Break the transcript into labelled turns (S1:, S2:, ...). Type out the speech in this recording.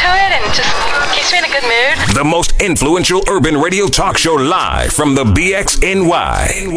S1: to it and just keeps me in a good mood.
S2: The most influential urban radio talk show live from the BXNY.